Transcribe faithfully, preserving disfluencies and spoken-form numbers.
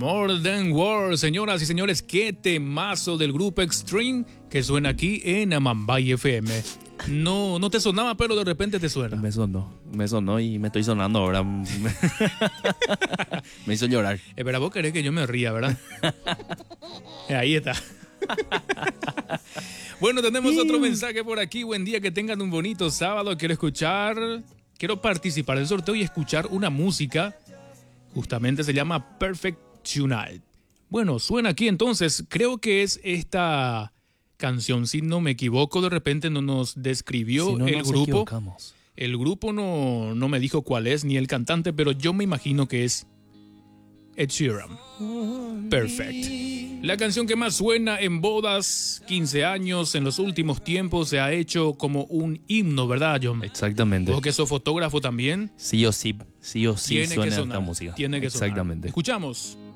More Than Words, señoras y señores, qué temazo del grupo Extreme que suena aquí en Amambay F M. No, no te sonaba, pero de repente te suena. Me sonó, me sonó y me estoy sonando ahora. Me hizo llorar. Espera, vos querés que yo me ría, ¿verdad? Ahí está. Bueno, tenemos otro mensaje por aquí. Buen día, que tengan un bonito sábado. Quiero escuchar, quiero participar del sorteo y escuchar una música. Justamente se llama Perfect Tonight. Bueno, suena aquí entonces. Creo que es esta canción, si no me equivoco. De repente no nos describió si no, el nos grupo. Equivocamos. El grupo no, no me dijo cuál es, ni el cantante, pero yo me imagino que es Ed Sheeran. Perfect. La canción que más suena en bodas, quince años, en los últimos tiempos se ha hecho como un himno, ¿verdad, John? Exactamente. Vos que sos fotógrafo también. Sí o sí, sí o sí tiene suena que sonar, esta música. Tiene que Exactamente. sonar. Escuchamos.